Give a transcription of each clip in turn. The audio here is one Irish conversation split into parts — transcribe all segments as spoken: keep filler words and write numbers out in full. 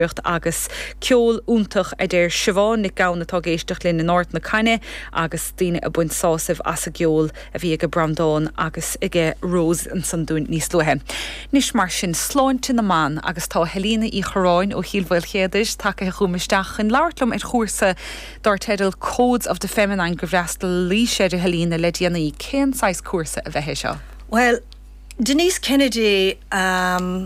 agus ceol úntach a déir siobháin nig gabhna tá géisteach linn na Náirt na Caine agus daoine a buint sásamh as a geol a bhí ag Brandán agus ige Rose an san dún níos luithe. Nis mar sin sláinte na man agus tá Helena í choráin ó Hílmhail Chéadis take a chumisteach an láirlumm ar chósa dar tedal Codes of the Feminine go bhreastal lí séidir Helena le déanaí cén sais cuasa a bheitthe seo. Well, Denise Kennedy um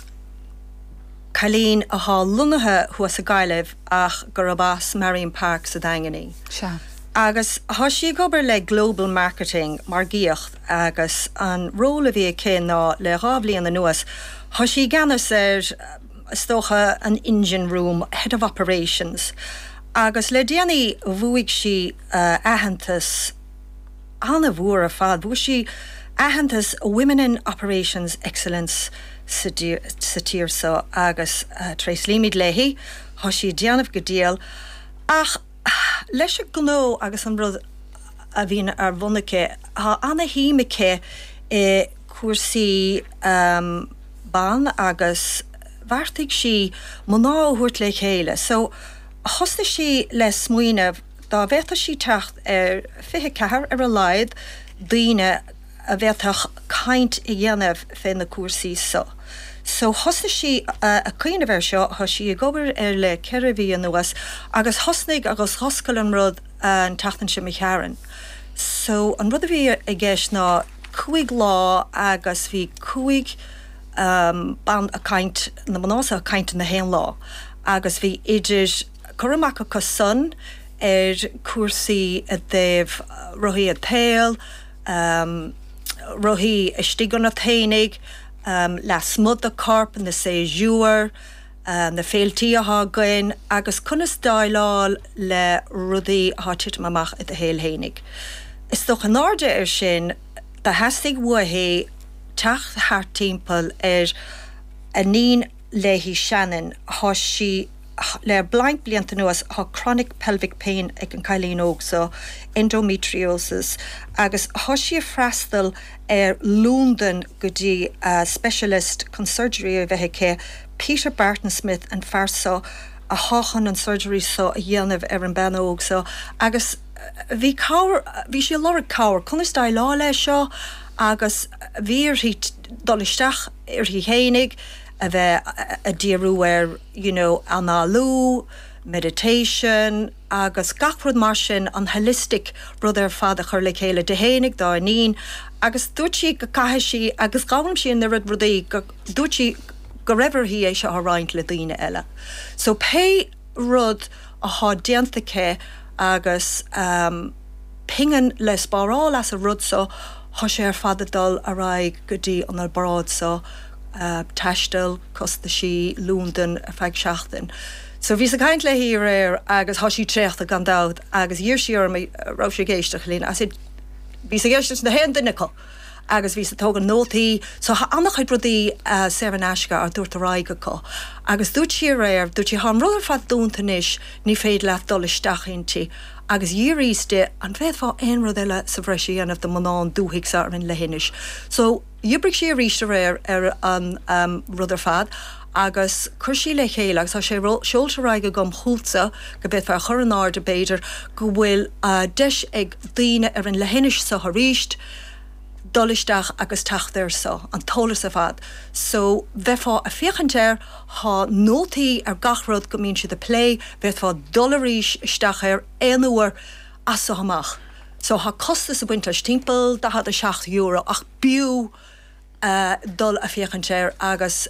Colleen a há lunathe huas a gaiileh ach gorabás Marion Park sa dainganí. Se. Agus há si gobar le global marketing mar gíocht agus an róla bhí cé ná le rábhlíon na nuas. Há si ganas ar stocha an engine room, head of operations. Agus le déanaí bhuaigh si uh, ahantas anna bhuair a fad, bhuaigh si ahantas Women in Operations Excellence sa tír so agus uh, Trace Límid Leahy, há si déanamh go díal ach leis a gnó agus an rud a bhín ar bhunacha há anna híimice e cuasaí um, ban agus bharrtaigh si mo ná thuirt le chéile. So thosta si le smuoineh dá bheitha si teacht ar fiche cethar ar a laid daoine a bheitach caint i dhéanamh féin na cuasaí so. So thosta si uh, a cuioine bhar seo tha si a gobar ar le ceiribhí an nuas agus thosnaigh agus thoscail an rud uh, an tatan sin me chearan. So an rud a bhí a gceis ná cuaig lá agus bhí cuaig um, ban a caint na manása a caint na héan lá agus bhí idir churamach go son ar cuasaí a dhéh rothí a tail, um, rothí a stigan a thénig, um, le smud a corp na sé dúar, um, na féiltí a hágain agus cunas dáiláil le rudaí a hátit mamach a héil hénig. Is doch an áde ar sin de heastig bhuahé teach haar timppel ar a nín léhí Shannon há si le blank blianta nuas há chronic pelvic pain ag an cailín óg so endometriosis agus há si a freastal ar Lúndan go dtí uh, specialist con surgery a bheithe Peter Barton Smith an farsa a háchan an surgery so a dhéanamh ar an ben óg so agus bhí cáir bhí sé lorad cáir chunas dá lá lei seo agus bhír hí dolisteach ar hí hénig a bheith a díarú ar, you know, analú, meditation, agus gachrod mar sin an holistic brother fada chur le chéile de hénig dá nín, agus dúirt si go caithe si agus gáim si na rud rudaí dúirt si go raibhar hí é seo a roinnt le daoine eile. So pe rud a há déantacha agus um, pingan le spárál as a rud so há sé ar fada dul a raig go dtí an albrád so Uh, Tastal, costa si, Lúndan, a feig seachtain. So bhí a caint le hí réir agus há si trécht a gandád agus dhéir si ar mé rá sé géisteach lín. A said, bhí a géisteach na hen duine agus bhí a tógan nótaí, so ha annach chuid rudaí uh, Sevan Ashka ar dúirt a ráige có. Agus dúirt si réir, dúirt si há ruidir fad dúntanis ní féad leat dolisteach intí. Agus díríiste an bheith fá ein rud eile sa bhreisi anamh de manán dúhiigh ar an lehinis. So Dúbrig sé ríiste réir ar an um, rudidir fad agus chuir sí le chéile agus tá sé seolta raige gom chúlta go bit fear chur an áde beidir go bhfuil uh, deis ag daoine ar an lehinis sa ríist dolisteach agus taachtar sa an tólas sa fad. So bheith fá a fiochantéir há nótaí ar gachrod go mín siad a play bheith fá dolaríis isteach ar éanúair as sa hamach. So há costas a buintas timppel da had a seacht euro ach biú uh, dul a fiochantéir agus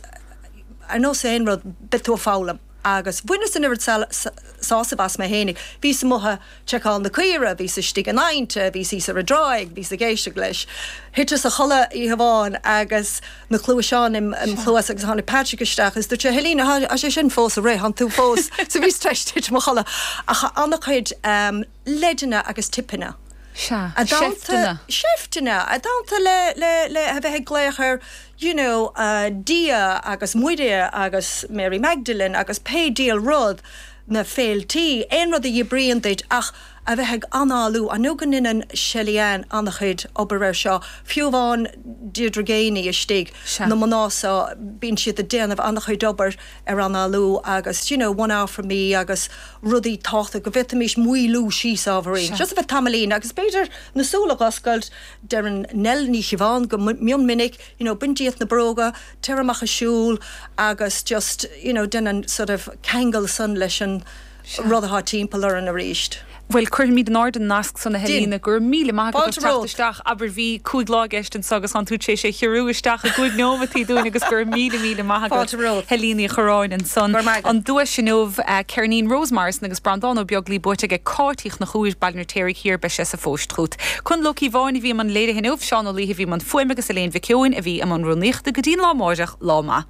ar nó sé ein rud bitú fálam agus bunas in iwwer sása bas me hénig ví sa mothe checkán na cuire ví sa stig an einte ví sí sa a dráig ví sa géiste leis hitas a cholle í haváin agus na clúa seán im an chlúas agus hána Patrick isteach is dúirte Helena a sé sin fós a ré han tú fós so ví teist hit mo cholle a cha annach chuid um, leidena agus tippina. Sha, Sheftana. Sheftana. A danta le le le a bheith gléachar, you know, uh, Dia agus Muide agus Mary Magdalene agus pe díal rud na féiltí. Ein rud a dhébrion deit ach a bheit anáú a nugan inan Shellyan annachid obair seo fiúháin Deirdre is stig na manása bín siad a déanamh annachid obair ar anáú agus you know one hour for me agus rudí táta go bhitamis muí lú síos ábharín. Just a bheith tamlín agus beidir nasúla gascailt der an nelní chibháin go mion minic you know bindíocht na broga teramach a siúl agus just you know den an sort of kegel sun leis an rud a timppel ar an a ríist. Well, chuir míad an áard an nasc sanna Helena gur míle máisteach aber bhí cúig lágeist an sagus an tú sé sé chiúisteach a gúig nómatí dúin agus gur míle míle maithe Helena choráin an son. An dua sinómh Cairnín Rosemars agus Brandán beaglí buite ag cátíich na chúis bailnatéirigh hir be sé sa fóstrút. Chun loí bháinna bhí man léide hinóh seán ó líhí bhí man fuim agus a léon bhiciúin a bhí am an runníocht a go dtíon lámáideach láma.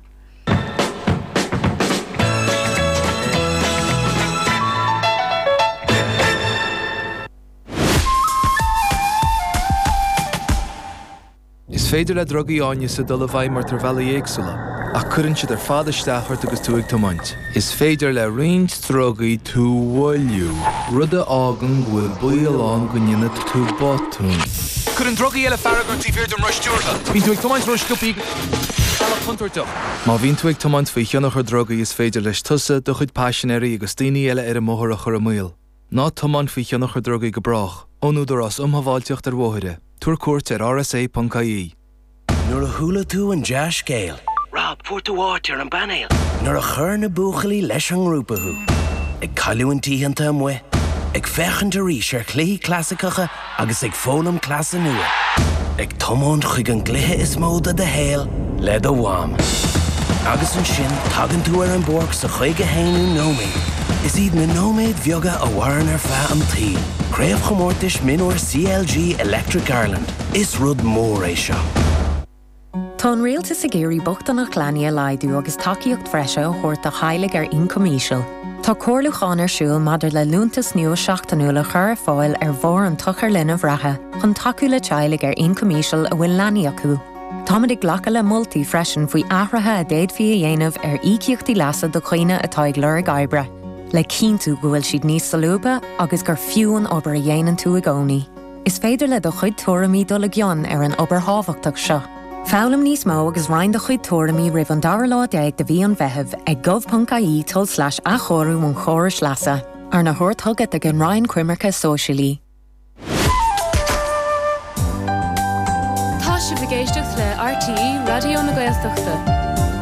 Is féidir le drogaí áine sa dul a bhaid mar tar bhela éagsúla, ach cuireann siad ar fada isteachart agus tú ag tomaint. Is féidir le roinnt drogaí tú bhfuilú, rud a ágan bhfuil buíoláin go nginine tú botún. Cuireann drogaí eile farragat tí bhéir don ruistúrtha. Bhín tú ag tomaint ruiscúpaí chalach chuntartach. Má bhín tú ag tomaint faoi cheannachar drogaí is féidir leis tusa do chuid passionéirí agus daoine eile ar a móthar a chur a míl. Ná tomaint faoi cheannachar drogaí go brach, ónúdar as umhaváilteocht ar bmhóire. Tuair cuairt ar R S A dot I E. Nuair a thula tú an deas scéal. Rob, fuair tú áit ar an banéal. Nuair a chur na buachalaí leis an grúpathú. Ag caiiliú an tíhananta am mue. Ag fechan de rís ar chluthaí clasicacha agus ag fólam clasa nua. Ag tomón chuig an glutha is móda de héal le do bháim. Agus an sin tagann tú ar an borg sa chuig a héanú nóméid. Is iad na nóméid bheoga a bhhairn ar feadh an tí. Craobh chomórtais minúir C L G Electric Ireland. Is rud mór é seo. Tá an réalta sa géirí bochta nach gleanaí a laidú agus takeíocht freise ó chuirt a chailig ar incomíisiil. Tá comhluachán ar siúil madidir le lúntas nua seachtainúla chur fáil ar bhór an tuchar linn a bhreathe chun takeú le teilig ar incomíisiil a bhfuil leanaí acu. Táid ag ghlacha le moltaí freisin faoi athrathe a déad fí a dhéanamh ar ícíochtaí leasa do chuoine atá ag leir gaibre. Le cíntu go bhfuil siad níos salúba agus gur fiúin obair a dhéanaan tú a gcónaí. Is féidir le do chuid tuairimí dul a gcionn ar an obair hábhachtach seo. Fálam níos mó agus roinn do chuid tuairimí ribh an dara lá déag de bhí an bheitheh ag gov.ie tul slash a chorú mún choris leasa ar na thuirthugad ag an roinn cuimarcha sóisialí. Tá si bhgéisteach le R T E Radio na Gaeltachta.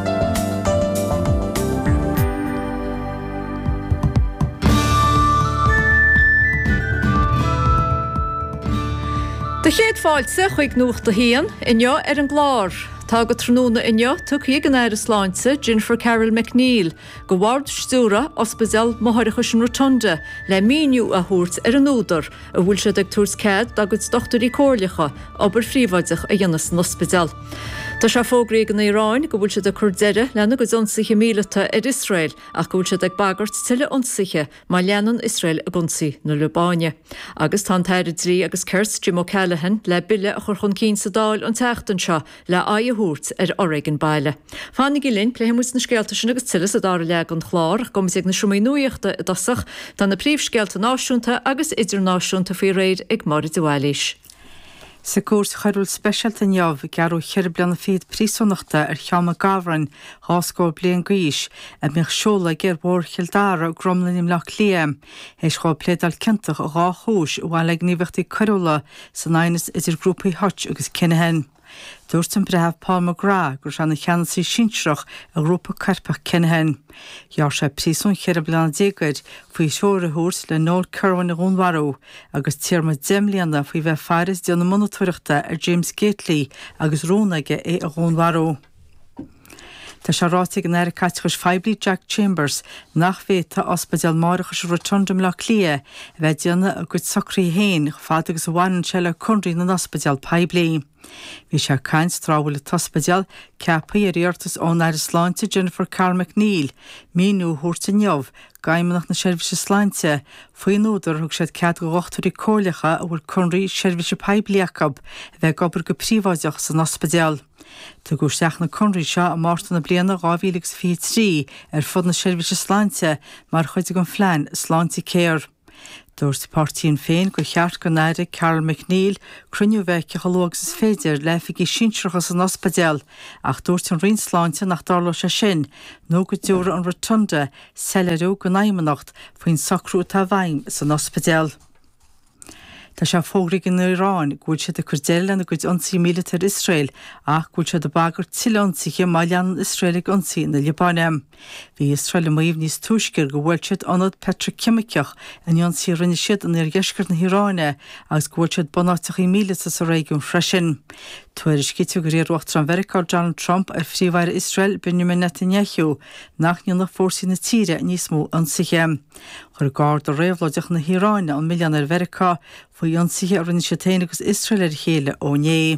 De chéad fáilte chuig nuacht a hían, inneo ar an glár. Tá go tróna inneo tu chuig an air sláinte Jennifer Carroll McNeil, go bhard stúra ospidal Mothairichas an Rotunda, le míniu a thuirt ar an údar, a bhfuil se ag túrs céad agus dochtarí cóirlacha, obair phríomhaideach a dhéanas an ospidal. Tá se fógraí an Iráin go bhfuil se de chuirdeire lena go ionsaithe míleta ar Israel ach go bhfuil se ag bagart tuile ionsaithe má leanan Israel a gunsaí na Lubáine. Agus tá teire trí agus Kirsty Jim O'Callaghan le bille a chur chun cín sa dáil an teachtan seo le aia húrt ar Oregon baile. Fannig i linn pléhamús na scéalta sin agus tuile sa dáir le an chlár ach gomas ag na siúmaí nuíochta a dasach tá na príomhscéalta náisiúnta agus idirnáisiúnta faoi réid ag mar dohhailís. Sa cuas chuirúil speisialta neamh gearú cheir bliana fiad prísúnachta ar cheama gabhrain háscóil blian gaiis a mbeadh seola gur bhór cheildára gromlanim lech liam. Éis chá plédal cintach a gá chúis bhil ag níomhachtaí chuirúla san ainas idir grúpaí hot agus cinehen. Dúirt an brethbh Paul McGrath gur seanna cheannaí sinseach a grúpa carpach cinehen. Jaar sé prísún cheir bliana déagaid faoi seoir a thuairt le nóir curhain a gúnharú agus tíorma déimlíanana faoi bheith fearas deanna monatúireachta ar James Gately agus rónaige é a gúnharú. Tá se rátaigh an air caiteachas feibli Jack Chambers nach bhéta ospidal Mothairichas Rotundum le lia a bheith deanna a gcuid socraí héin fad agus bhhain se le chunraí na ospidal Paiblí. Bhí se caint trábhfuil le tospidal ceapaí ar iartas ón air sláinte Jennifer Carroll McNeil, míú thuirta neamh gaiimeannach na seirbhíse sláinte, faoin údar thug siad cead go ghochtúirí cóirlacha a bhfuil chunraí seirbhíse Paiblí Jacob a bheith gobar go príomháideach san ospidal. Tá gur seach na chunraí seo a máirta na bliana two thousand twenty-three ar fud na seirbhíse sláinte mar chuid go flein sláinte céir. Dúirt páirtín féin go cheart go náire Carol McNeil cruniú bheith chalógus is féidir lefiigi sintrachas an ospedal ach dúirt an rinsláinte nach darlo se sin nó go dúra an rotunda sellerú go naimanacht faoin sacrú tá bhaim san ospedal. Tá se fógraigh in Iráin gúil se de Curdéile na gúid ionsaí militar Israel ach gúil se de bagur tiilionsaige má lean Israelig ionsaí na Libáine. Bhí Israel a maomh níos túisceir go bhfuil siad anad petrocimiciach an ionsaí rinne siad an irgheisceir na Iráine agus gúil siad bonáteach í militar sa réigiún freisin. Tuair is cíte go réarhacht an America Donald Trump ar phríomhhaire Israel Benjamin Netanyahu nach níl nach fórsaí na tíre níos mó ionsaige. Chur gáir do réamhlóideach na Iráine an millián ar America faoi ionsaithe ar rinne siad agus Israel ar chéile ó né.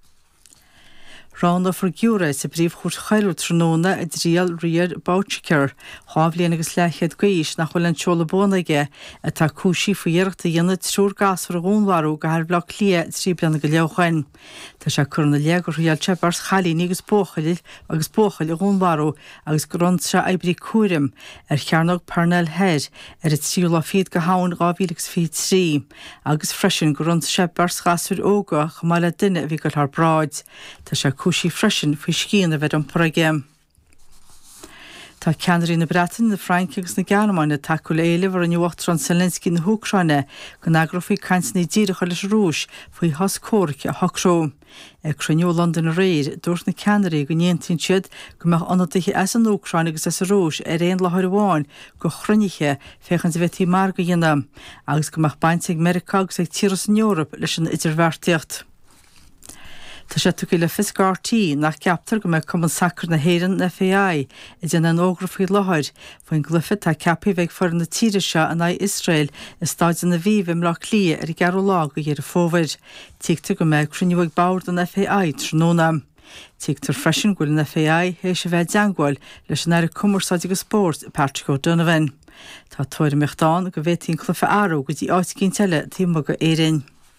Rán for giúra sa bríomh chuir chailú tróna a dríal riar Bouchicer, hábhlíon agus leichéad gaís nach bhfuil an teola bónaige a tá cúsí faoireachta dhéanana trúr gas ar a gúnharú go thar blach lia trí bliana go leochain. Tá sé chuna leagur rial tebars chalíní agus bóchail agus bóchail a gúnharú agus grond se ebrí cuairim ar chearnach Parnell Head ar a tríúla fiad go hán gábhílegs fi trí agus freisin grond se bars gasúr óga chamáile duine a bhí go th braid. Tá sé cúsí freisin faoi scían a bheith an poragéim. Tá ceanirí na Bretain na Frainc agus na Gearmáine takeú éileh ar an Uachtar an Zelensky na Húcráine go nagra faoi caintna dírecha leis rúis faoi has córice a hochró. Ag cruniú London a réir dúirt na ceanirí go néontainn siad go meach anadaithe as an Uachráine agus as a rúis ar réon lethir amháin go chruniche féchan sa bheití mar go dhéanam agus go meach baint ag America agus ag tíras an Eorop leis an idirmhairtíocht. Tá sé tuí le fiscártíí nach ceaptar go meid cuman sacr na héan na F A I i d déana an ógrafaí láthir faoin glufa tá ceapí bheith for na tíre se an á Israel is stáid na bhíh im lech lia ar i gar lá go dhéar a fómhaid. Tíictar go meid cruniuigh báir an F A I tróna. Tíictar freisin gúil na F A I hééis se bheith deangáil leis an air cumarsáide go spórt Patrick O'Donovan. Tá tuair meachtáin go bhhétín clufa áú go dtí áit cinn teile tíma go éirin.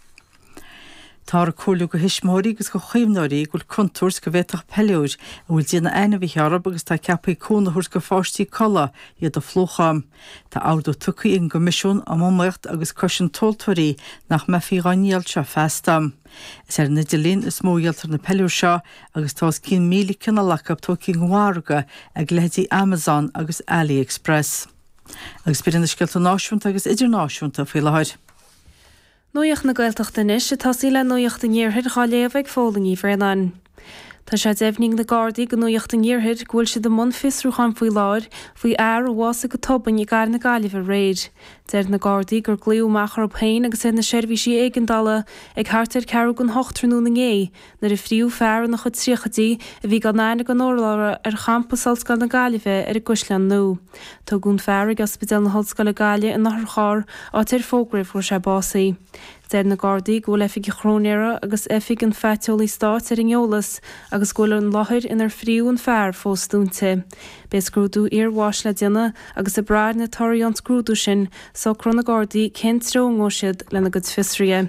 Tá a cóú go hisismóí agus go chuimnáirí gúil contúrs go bhéach peúir a bhfuil déana aine bhí chearab agus tá cepaí cúnathús go fáistí chola iad do flócham. Tá áú tucaí an gomisisiún am mmocht agus cosin tóltúirí nach me fí gáíal se festam. Is ar na delín is móíaltar na peúir seo agus tás cí míle cinna lechab tócí gháraga ag lehétí Amazon agus AliExpress. Agus bíann na scialta náisiúnta agus idirnáisiúnta fé láthir. Nuocht na gailteachta níos se tasí le nuocht an níorthid cháléomh fóling í bhreanáin. Tá sé déhning na Gardaí go nuocht an níorthid ghfuil si do món fisrúchan faoi láir faoi air bhása go toban i gar na gáileh réid. Deir na Gardaí gur glíú machar op hain agus é na seirbhísí éigandala ag háartar ceú gon hochttarnú na ngé nar i phríú fear na chud tríochatí a bhí gan nána gan ólára ar champasálscail na gáileh ar i Guslean nó. Tá gún fear ag ospidal na hallscail gáile in nach chár á tir fógraibh fuair sé básaí. Deir na Gardaí ghfuil efig chrónéire agus efig an feitiolaí stát ar an eolas agus ghfuil an láthir inar phríú an fear fós dúnta. Bes grúdú iarháis le déine agus a braid na toirí an scrúdú sin so cron na Gardaí cén tróngó siad lena go fisrie.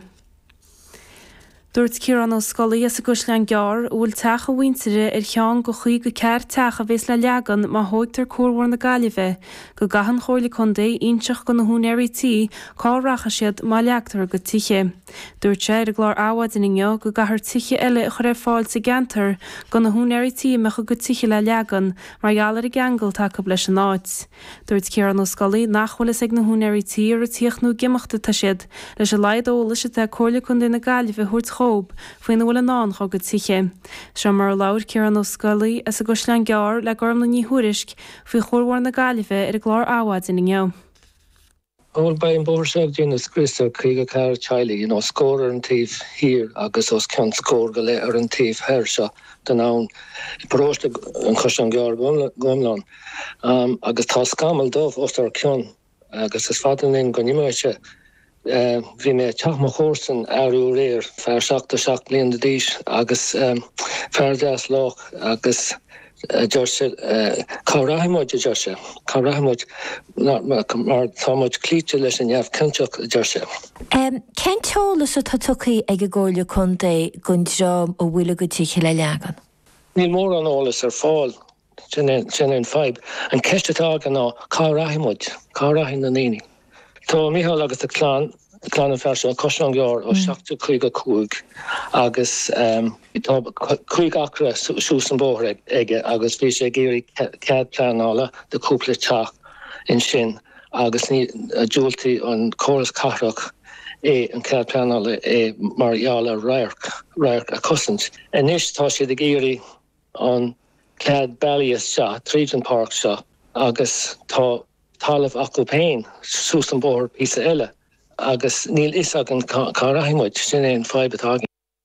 Dúirt Ciarán ó Scollaí as a Guslean Gear bhfuil teach a bhaintere ar cheann go chuí go ceir teach a bhés le leagan má thóigtar cuarhhar na Gaillimhe go gahan chóirla chundé inseach go na húnéirí tí cáracha siad má leagtar go tiche. Dúirt sé ar glár áhad in inneo go gahar tiche eile a chu raibh fáil sa gentar go na húnéirí tí mecha go tiche le leagan mar geallar i geangal take leis an áit. Dúirt Ciarán ó Scollaí nachhfuil ag na húnéirí tí ar a tíochnú gimachta tá siad leis a leidóla se tá cóirla chundé na Gaillimhe thuirt faoin bhfuil an an chugad tiche. Se mar láir Ciarán ó Scollaí as a Guslean Gear le gorm na ní thuairisc faoi chóirhhar na Gaillimhe ar a glár áhad in inneo. Well, by in Borsag Genus Christo Kriga Car Chile, you know, score and thief here, agus os can score go le and thief hersha, the noun prost an Guslean Gear gomlan. Um agus tá scamal dómh os ar cion agus is fadan in gonimaiche. Uh, vi me teach ma chósan arú réir fear seachta seach bliain de díos agus um, feardeas lách agus uh, Joshua uh, Cárahamid a Joshua Cárahamid mar táid clíte leis an neamh cinteach Joshua. Um, Ken teolalas a tá tucaí ag a ggóirle chundé gon drám ó bhuiile go tíche le leagan? Níl mór an ólas ar fáil sin in feib an ceistetá an ná Cárahamid Cárahin na níní. Tá Michael agus a chlán chlán an fersio cosán gear ó seachta chuig a cúig agus chuig acra sús an bóthir aige agus bhí sé géirí cead pleanála de cúpla teach in sin agus ní dúiltaí an choras cathrach é an cead pleanála é margheall a rairc rairc a cosint. Inis tá sé de géirí an cead bailíos seo, Regent Park seo, agus tá talamh acu péin sús an bóthir písa eile. agus níl isag an carahimmuid sin é an fáibetágin.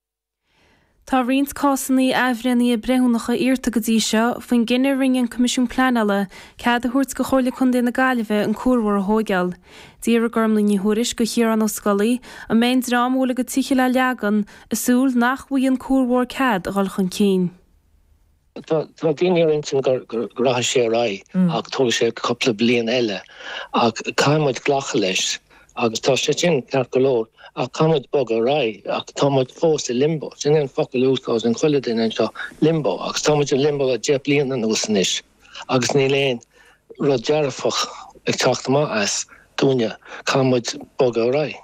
Tá rins cásannaí ehrennaí a brethúnacha irta go dtí seo faoin gcinne ring an Comisiún Pleanála cead a thuirt go chomhla chun déna Gaillimhe an cúrmhar a thógeal. Díar a gormla ní thuiris go chiar an oscolaí a main drámúla go tíche le leagan asúl nach bhuaí an cúrmhar cead a ghilchan cín. Tá daoine rintin gur ratha sé rá ach tóla sé coppla bliain eile ach caiimiid ghlacha leis agus tá sé sin ceart go leor ach caiimiid bog a rá ach táimiid fós i limbo. Sin an focail úsáis an chuile duine seo limbo agus táimiid an limbo a dé bliain an úsanis agus ní léon rud dearfach ag teachta má as dúine caiimiid bog a rá.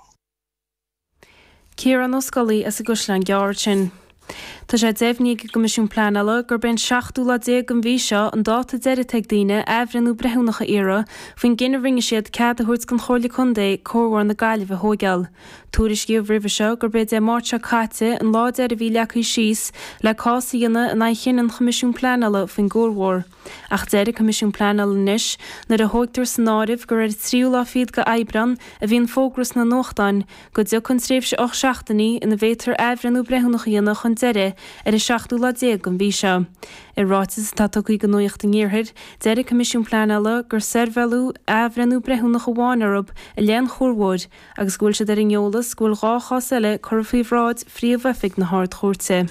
Ciar an oscolaí as a guslein geair sin. Tá sé déimhníigh go Comisiún Pleanála gur ben seachtú le déag an bhí seo an dáta deire teag daoine ehrenú brethúnacha éire faoin gcinne ringe siad cead a thuirt gan chomhla chundé cóhhar na Gaillimhe thógeal. Túris gíomh ribh seo gur beid é máirte caite an lá deir a bhí leachaí síos le cása dhéanana an éichen an Comisiún Pleanála faoin gcomhar. Ach deir Comisiún Pleanála níos nar a thógtar san áibh gur ar tríú lá fiad go aibran a bhíon fógras na nóchtáin go deo chun tréimh se och seachtaí ina bhétar ehrenú brethúnacha dhéanana chun deire ar is seachtú le déag an bhí seo. I rátas tá tugaí go nuocht an ggéirthid, deir Comisiún Pleanála gur servelú ehrenú brethúnacha bháin arab a lean chóirmhóid agus gúil se ar an eolas gúil ráchás eile chur faoihráid phríomhheifig na háirt chóirte.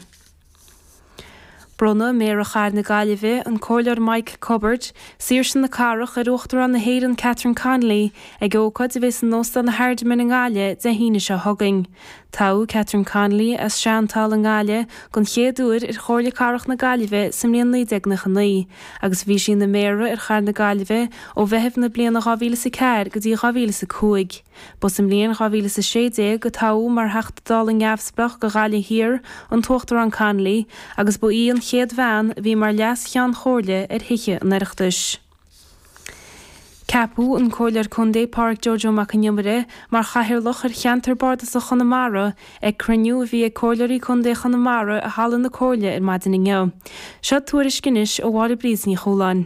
Bronna mé a chair na Gaillimhe an cóilear Mike Cupboard, sír sin na carach a ruachtar an na héan Catherine Conley ag ócad a bheits an nósta na Hardman an Gaile de híine se thugaing. Tá Catherine Conley as seantáil an Gaile gon chéadúir ar chóirla carach na Gaillimhe sem líon lídeag na chaní, agus bhí sin na méra ar chair na Gaillimhe ó bheitheh na bliana gáhíle sa ceir go dtí gáhíle sa cúig. Ba sem líon gáhíle sa sé déag go táú mar heachtadáil an gheabhsprach go Gaile hir an tuachtar an Conley agus bu í an chéad bhean bhí mar leas chean chóirle ar hiiche an aireachtais. Capú an cóilear chundé Park Jojo Macanyumere mar chathir loch ar cheantar bardas a Chonamara ag cruniú a bhí ag cóileirí chundé Chonamara a hallan na cóile ar maidin inniu. Seo tuairis cinis ó bhád a bríos ní choláin.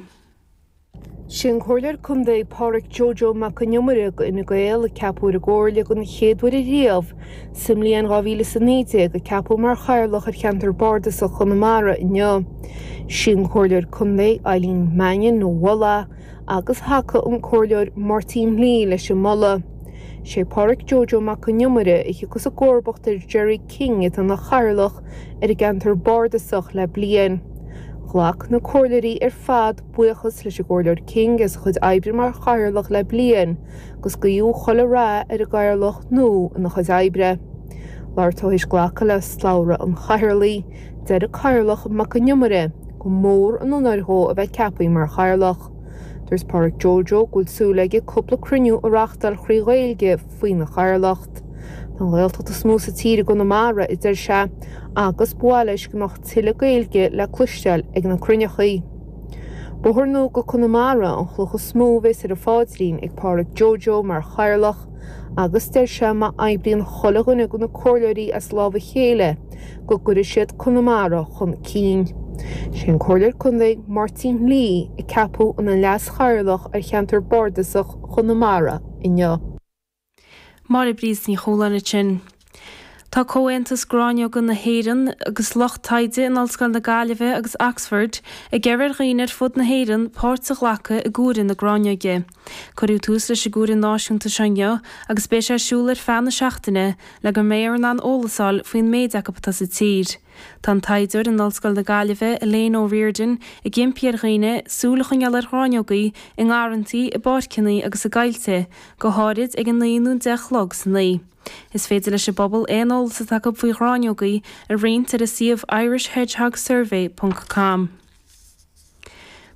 Sin chóilear chundé Park Jojo Macanyumere go ina gael a capú a gcóirle go na chéadúir a riamh sim líon gáhíle sa néide go capú mar chair loch ar cheantar bardas a Chonamara inniu. Sin chóilear chundé Eileen Mannion nó Walla agus hacha an cóilear Martin Lee leis an molla. Sé Park Jojo Macanyumere i chus a gcóirbeachtar Jerry King it an na chairlach ar a gantar bardasach le blian. Ghlach na cóileirí ar fad buchas leis a gcóilear King is chud aibre mar chairlach le blian, gus go dú chola rá ar a gairlach nó na chud aibre. Lár tóis ghlacha le sláire an chairlaí deir a chairlach Macanyumere go mór an anarthó a bheith cepaí mar chairlach. There's Park Jojo gúil súlaige cúpla cruniú a reachtal chríghilge faoin na chairlacht. Tá ghailteach a smó sa tíre go na mara is ar se agus buáis gomach tuile gailge le clúisteil ag na crunnechaí. Bóthar nó go Conamara an chlucha smó bheits ar a fádrín ag Park Jojo mar chairlach agus deir se má aibrion cholagunna go na cóileirí as lábha chéile go gurir siad Conamara chun cín. Sin cóilear chundé Martin Lee i capú an an leas chairlach ar cheantar bardasach Chonamara inniu. Mar i bríos ní choláine sin. Tá cóhaontas gráinne go na héireann agus loch taide in Ollscoil na Gaillimhe agus Oxford i gceireadh rianaar fud na héireann páirt sa ghlacha i gcúrin na gráinneige. Cuireadh tús leis i gcúrin náisiúnta seinne agus bé sé siúil ar feann na seachtaine le gur méar an ólasáil faoin méideachta sa tír. Tá taidir in Ollscoil na Gaillimhe Elaine O'Riordan i gimpiar riine súlachan eall ar gráinneogaí i ngárantaí i báircinnaí agus a gailte go háirid ag an naonú dechlog san naí. Is féidir leis a bobbal éonol sa take up faoi gráinneogaí a réint ar a siomh Irish Hedgehog Survey dot com.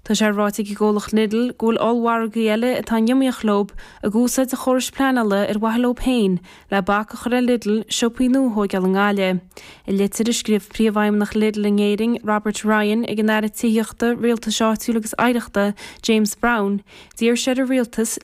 Tá sé ráite i ggólach lidl ggóil allhhar gaile atá jomíochlób a gúsa a choris planala ar wahalób hain le bacha chur lidl siopíú ho gal an gáile. I litir is skrif príomhhaim nach lidl in éing Robert Ryan ag an air tíochta réalta seáúlagus aireachta James Brown, dír sé a réaltas